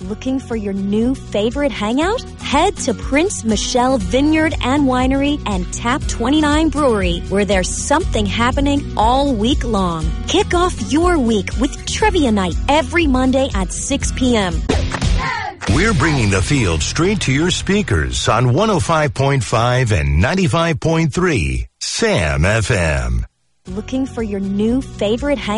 Looking for your new favorite hangout? Head to Prince Michelle Vineyard and Winery and Tap 29 Brewery, where there's something happening all week long. Kick off your week with Trivia Night every Monday at 6 p.m. We're bringing the field straight to your speakers on 105.5 and 95.3 Sam FM. Looking for your new favorite hangout?